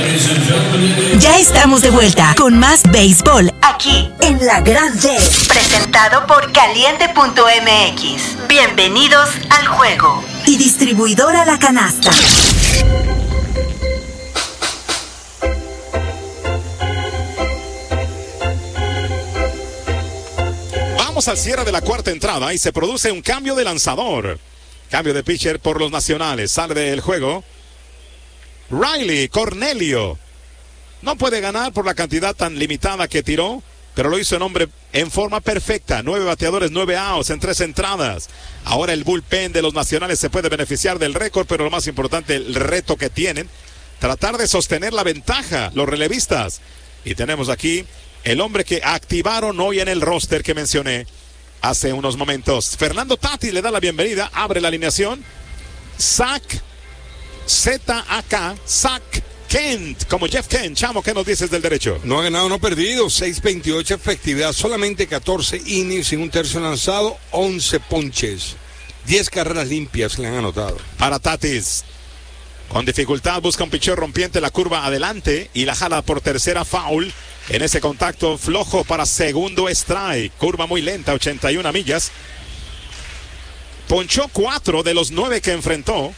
Ya estamos de vuelta con más béisbol aquí en La Gran D. Presentado por Caliente.mx. Bienvenidos al juego. Y distribuidora La Canasta. Vamos al cierre de la cuarta entrada y se produce un cambio de lanzador. Cambio de pitcher por los nacionales. Sale del juego Riley Cornelio. No puede ganar por la cantidad tan limitada que tiró, pero lo hizo en forma perfecta. 9 bateadores, 9 outs en 3 entradas. Ahora el bullpen de los nacionales se puede beneficiar del récord, pero lo más importante, el reto que tienen, tratar de sostener la ventaja, los relevistas. Y tenemos aquí el hombre que activaron hoy en el roster que mencioné hace unos momentos. Fernando Tatis le da la bienvenida, abre la alineación. Zach Kent, como Jeff Kent. Chamo, ¿qué nos dices del derecho? No ha ganado, no ha perdido. 6.28 efectividad, solamente 14 innings sin un tercio lanzado, 11 ponches. 10 carreras limpias le han anotado. Para Tatis, con dificultad busca un picheo rompiente, la curva adelante y la jala por tercera, foul. En ese contacto flojo para segundo strike. Curva muy lenta, 81 millas. Ponchó 4 de los 9 que enfrentó.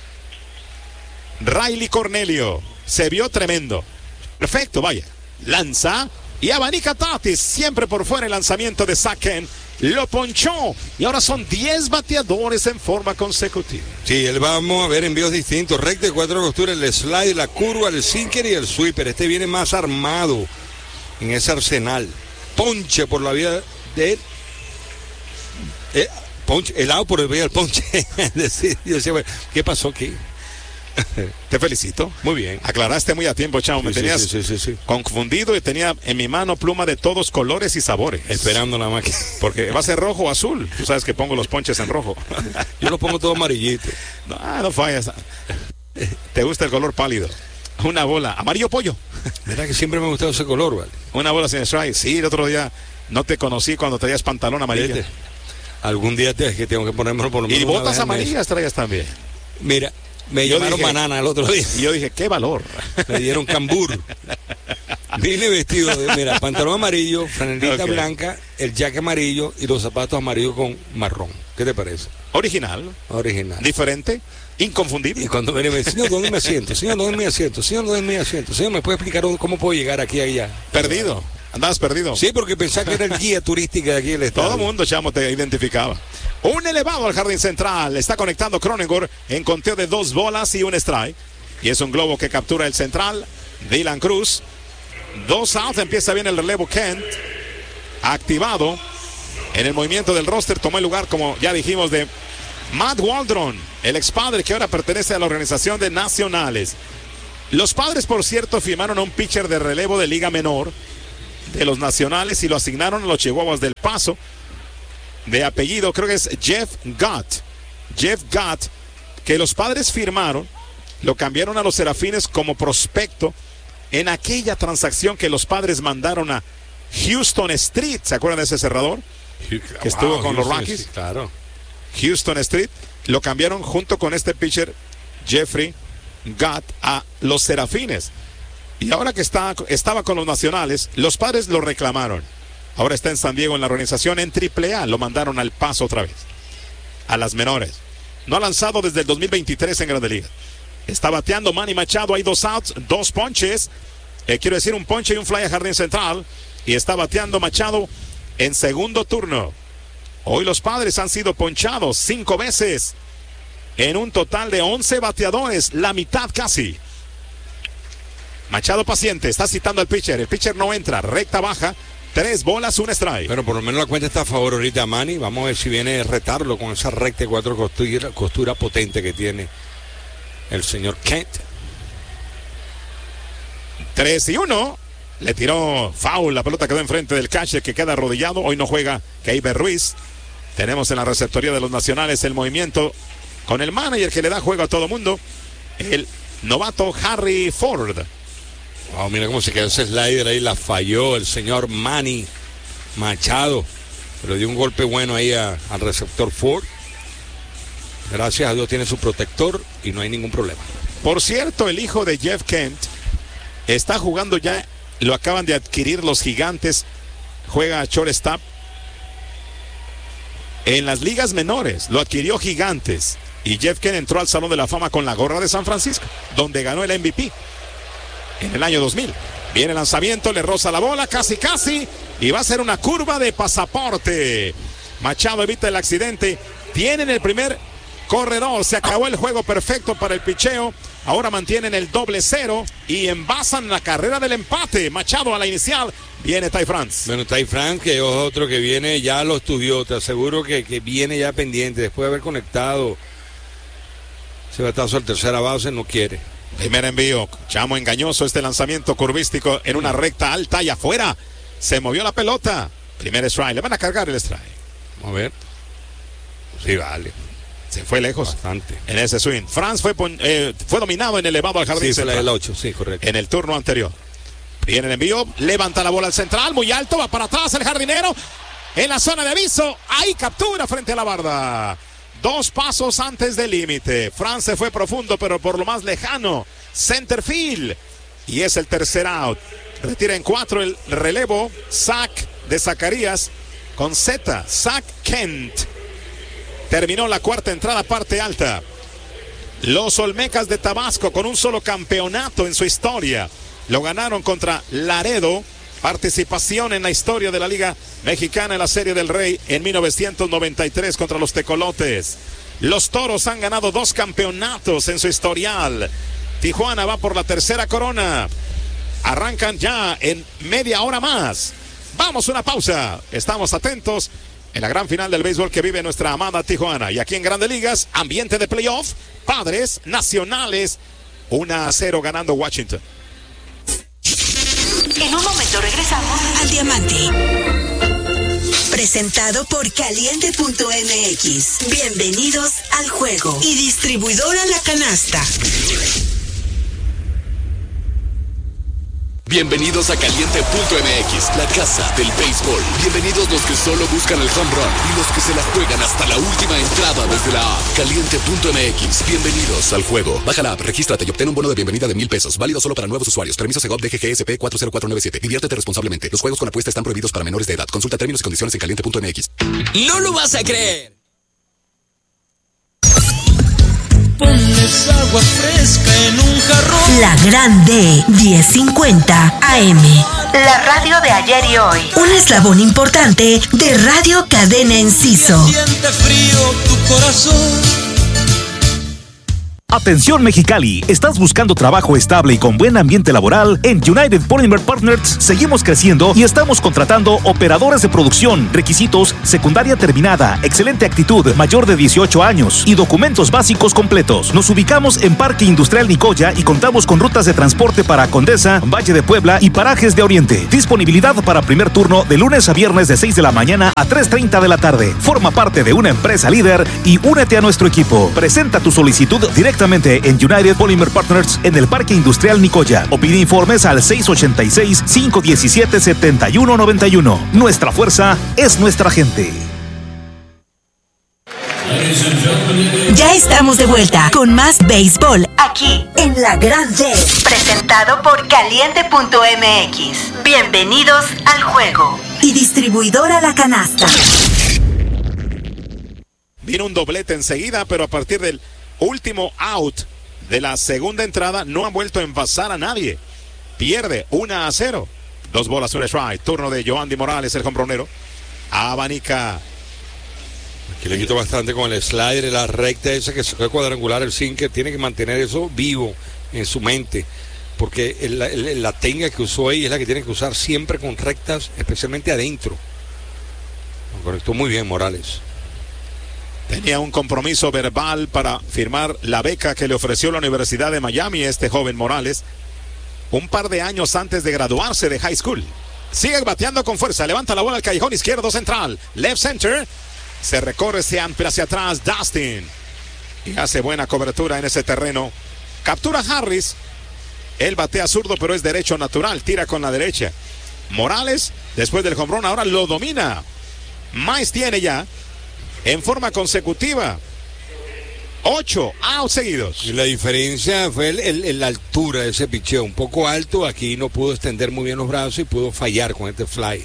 Riley Cornelio se vio tremendo. Perfecto, vaya. Lanza y abanica Tatis. Siempre por fuera el lanzamiento de Zach Kent. Lo ponchó. Y ahora son 10 bateadores en forma consecutiva. Sí, vamos a ver envíos distintos. Recta de 4 costuras, el slide, la curva, el sinker y el sweeper. Este viene más armado en ese arsenal. Ponche por la vía de ponche, el out por el vía del ponche. Yo decía, bueno, ¿qué pasó aquí? Te felicito. Muy bien. Aclaraste muy a tiempo, Chavo. Me tenías confundido y tenía en mi mano pluma de todos colores y sabores. Esperando la máquina. Porque va a ser rojo o azul. Tú sabes que pongo los ponches en rojo. Yo lo pongo todo amarillito. No fallas. ¿Te gusta el color pálido? Una bola. Amarillo pollo. ¿Verdad que siempre me ha gustado ese color, vale? Una bola sin strike. Sí, el otro día no te conocí cuando traías pantalón amarillo. Vete. Algún día que tengo que ponérmelo por lo menos. Y botas amarillas traías también. Mira. Me llamaron banana el otro día. Y yo dije, qué valor. Me dieron cambur. Vine vestido de, mira, pantalón amarillo, franelita blanca, el jaque amarillo y los zapatos amarillos con marrón. ¿Qué te parece? Original. Diferente. Inconfundible. Y cuando viene me dice, señor, ¿dónde me asiento? Señor, ¿dónde me asiento? Señor, ¿dónde me asiento? Señor, ¿me puede explicar cómo puedo llegar aquí allá? Perdido. Andabas perdido. Sí, porque pensaba que era el guía turística de aquí del estado. Todo el mundo, Chamo, te identificaba. Un elevado al jardín central. Está conectando Cronenworth en conteo de 2 bolas y un strike. Y es un globo que captura el central. Dylan Cruz. 2 outs. Empieza bien el relevo Kent. Activado en el movimiento del roster. Tomó el lugar, como ya dijimos, de Matt Waldron, el expadre que ahora pertenece a la organización de Nacionales. Los Padres, por cierto, firmaron a un pitcher de relevo de Liga Menor de los Nacionales y lo asignaron a los Chihuahuas del Paso, de apellido creo que es Jeff Gott, que los Padres firmaron, lo cambiaron a los Serafines como prospecto en aquella transacción que los Padres mandaron a Houston Street. ¿Se acuerdan de ese cerrador? Que estuvo con los Rockies. Sí, claro. Houston Street, lo cambiaron junto con este pitcher Jeffrey Gott a los Serafines. Y ahora que estaba con los Nacionales, los Padres lo reclamaron. Ahora está en San Diego en la organización en AAA. Lo mandaron al Paso otra vez, a las menores. No ha lanzado desde el 2023 en Grandes Ligas. Está bateando Manny Machado. Hay 2 outs, 2 ponches. Quiero decir, un ponche y un fly a jardín central. Y está bateando Machado en segundo turno. Hoy los Padres han sido ponchados 5 veces en un total de 11 bateadores, la mitad casi. Machado paciente, está citando al pitcher. El pitcher no entra, recta baja, 3 bolas, 1 strike. Pero por lo menos la cuenta está a favor ahorita, Manny. Vamos a ver si viene a retarlo con esa recta de 4 costura potente que tiene el señor Kent. 3-1. Le tiró foul, la pelota quedó enfrente del catcher que queda arrodillado. Hoy no juega Keiber Ruiz. Tenemos en la receptoría de los Nacionales el movimiento con el manager que le da juego a todo mundo, el novato Harry Ford. Wow, mira cómo se quedó ese slider ahí, la falló el señor Manny Machado, pero dio un golpe bueno ahí al receptor Ford. Gracias a Dios tiene su protector y no hay ningún problema. Por cierto, el hijo de Jeff Kent está jugando ya, lo acaban de adquirir los Gigantes, juega shortstop en las ligas menores, lo adquirió Gigantes. Y Jeff Kent entró al Salón de la Fama con la gorra de San Francisco, donde ganó el MVP en el año 2000. Viene el lanzamiento, le roza la bola, casi, y va a ser una curva de pasaporte. Machado evita el accidente. Tienen el primer corredor, se acabó el juego perfecto para el picheo. Ahora mantienen el 0-0 y envasan la carrera del empate. Machado a la inicial. Viene Ty France. Bueno, Ty France, que es otro que viene, ya lo estudió. Te aseguro que viene ya pendiente. Después de haber conectado ese batazo al tercera base, no quiere. Primer envío. Chamo engañoso este lanzamiento curvístico en una recta alta y afuera. Se movió la pelota. Primer strike. Le van a cargar el strike. Vamos a ver. Sí, vale. Se fue lejos. Bastante. En ese swing. France fue dominado en el elevado al jardín. Sí, fue el 8, sí, correcto. En el turno anterior. Viene el envío. Levanta la bola al central. Muy alto. Va para atrás el jardinero. En la zona de aviso. Ahí captura frente a la barda. 2 pasos antes del límite. France fue profundo, pero por lo más lejano. Center field. Y es el tercer out. Retira en 4 el relevo. Zach de Zacarías con Z. Zach Kent. Terminó la cuarta entrada, parte alta. Los Olmecas de Tabasco con un solo campeonato en su historia. Lo ganaron contra Laredo. Participación en la historia de la Liga Mexicana en la Serie del Rey en 1993 contra los Tecolotes. Los Toros han ganado 2 campeonatos en su historial. Tijuana va por la tercera corona. Arrancan ya en media hora más. Vamos a una pausa. Estamos atentos en la gran final del béisbol que vive nuestra amada Tijuana. Y aquí en Grandes Ligas, ambiente de playoff, Padres, Nacionales, 1-0 ganando Washington. En un momento regresamos al Diamante. Presentado por Caliente.mx. Bienvenidos al juego. Y distribuidora La Canasta. Bienvenidos a Caliente.mx, la casa del béisbol. Bienvenidos los que solo buscan el home run y los que se la juegan hasta la última entrada desde la app. Caliente.mx, bienvenidos al juego. Baja la app, regístrate y obtén un bono de bienvenida de $1,000. Válido solo para nuevos usuarios. Permiso Segov DGGSP 40497. Diviértete responsablemente. Los juegos con apuesta están prohibidos para menores de edad. Consulta términos y condiciones en Caliente.mx. ¡No lo vas a creer! Pones agua fresca en un jarrón. La Grande 1050 AM. La radio de ayer y hoy. Un eslabón importante de Radio Cadena Enciso. Siente frío tu corazón. Atención Mexicali, ¿estás buscando trabajo estable y con buen ambiente laboral? En United Polymer Partners seguimos creciendo y estamos contratando operadores de producción. Requisitos: secundaria terminada, excelente actitud, mayor de 18 años y documentos básicos completos. Nos ubicamos en Parque Industrial Nicoya y contamos con rutas de transporte para Condesa, Valle de Puebla y Parajes de Oriente. Disponibilidad para primer turno de lunes a viernes de 6 de la mañana a 3:30 de la tarde. Forma parte de una empresa líder y únete a nuestro equipo. Presenta tu solicitud directamente en United Polymer Partners en el Parque Industrial Nicoya o pide informes al 686-517-7191. Nuestra fuerza es nuestra gente. Ya estamos de vuelta con más béisbol aquí en La Grande. Presentado por Caliente.mx. Bienvenidos al juego. Y distribuidora La Canasta. Vino un doblete enseguida, pero a partir del último out de la segunda entrada no ha vuelto a envasar a nadie. Pierde 1-0. 2 bolas, 1 strike. Turno de Yoandy Morales, el jonronero. Abanica. Aquí le quito bastante con el slider, la recta esa que se fue cuadrangular, el sinker. Tiene que mantener eso vivo en su mente, porque la técnica que usó ahí es la que tiene que usar siempre con rectas, especialmente adentro. Lo correctó muy bien Morales. Tenía un compromiso verbal para firmar la beca que le ofreció la Universidad de Miami este joven Morales un par de años antes de graduarse de high school. Sigue bateando con fuerza, levanta la bola al callejón izquierdo central, left center, se recorre, se amplia hacia atrás Dustin y hace buena cobertura en ese terreno. Captura Harris, él batea zurdo pero es derecho natural, tira con la derecha. Morales, después del home run, ahora lo domina. Mize tiene ya en forma consecutiva 8 outs seguidos. Y la diferencia fue la altura de ese picheo, un poco alto. Aquí no pudo extender muy bien los brazos y pudo fallar con este fly.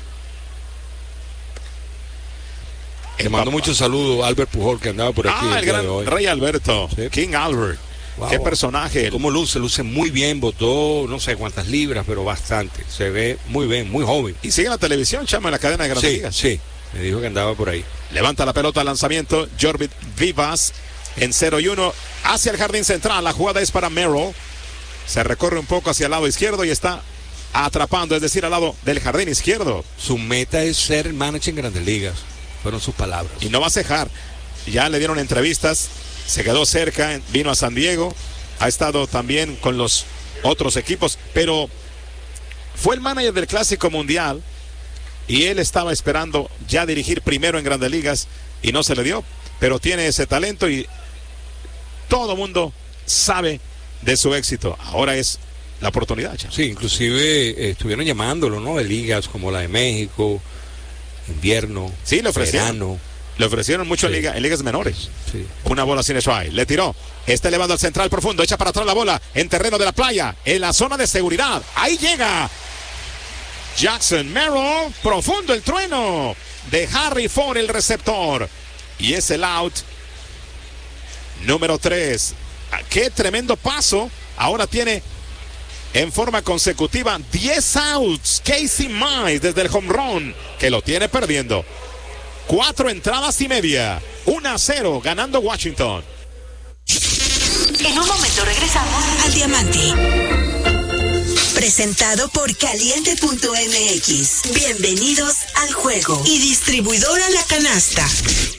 Le mando muchos saludos a Albert Pujol, que andaba por aquí. El gran Rey Alberto, sí. King Albert. Wow. Qué personaje. Cómo luce muy bien, botó no sé cuántas libras, pero bastante. Se ve muy bien, muy joven. Y sigue en la televisión, chamo, en la cadena de Grandes Ligas. Sí, me dijo que andaba por ahí. Levanta la pelota al lanzamiento, Jorvit Vivas en 0-1 hacia el jardín central. La jugada es para Merrill. Se recorre un poco hacia el lado izquierdo y está atrapando, es decir, al lado del jardín izquierdo. Su meta es ser manager en Grandes Ligas. Fueron sus palabras. Y no va a cejar. Ya le dieron entrevistas, se quedó cerca, vino a San Diego, ha estado también con los otros equipos, pero fue el manager del Clásico Mundial y él estaba esperando ya dirigir primero en Grandes Ligas y no se le dio, pero tiene ese talento y todo mundo sabe de su éxito. Ahora es la oportunidad, Cham. Sí, inclusive estuvieron llamándolo, ¿no? De ligas como la de México, invierno, sí, le ofrecieron, verano. Le ofrecieron mucho en ligas menores. Sí. Una bola sin strike. Le tiró. Está elevando al central profundo. Echa para atrás la bola en terreno de la playa. En la zona de seguridad. Ahí llega Jackson Merrill. Profundo el trueno de Harry Ford, el receptor. Y es el out número 3. Qué tremendo paso. Ahora tiene en forma consecutiva 10 outs. Casey Mize desde el home run, que lo tiene perdiendo. 4 entradas y media. 1-0 ganando Washington. En un momento regresamos al Diamante. Presentado por Caliente.mx. Bienvenidos al juego. Y distribuidora La Canasta.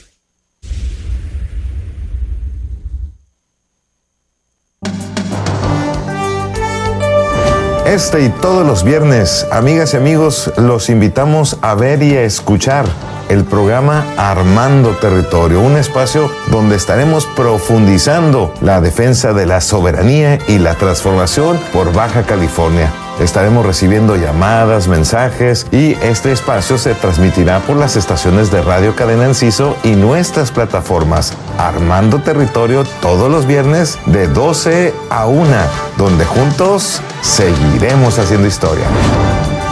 Este y todos los viernes, amigas y amigos, los invitamos a ver y a escuchar el programa Armando Territorio, un espacio donde estaremos profundizando la defensa de la soberanía y la transformación por Baja California. Estaremos recibiendo llamadas, mensajes y este espacio se transmitirá por las estaciones de Radio Cadena Enciso y nuestras plataformas Armando Territorio todos los viernes de 12 a 1, donde juntos seguiremos haciendo historia.